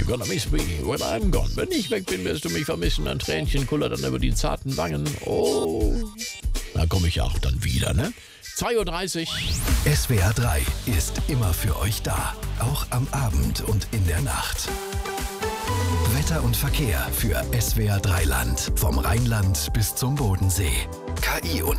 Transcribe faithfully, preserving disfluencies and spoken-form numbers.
gonna miss me when I'm gone. Wenn ich weg bin, wirst du mich vermissen. Ein Tränchen kullert dann über die zarten Wangen. Oh, da komme ich auch dann wieder, ne? zwei Uhr dreißig. S W R drei ist immer für euch da. Auch am Abend und in der Nacht. Wetter und Verkehr für S W R drei Land. Vom Rheinland bis zum Bodensee. K I und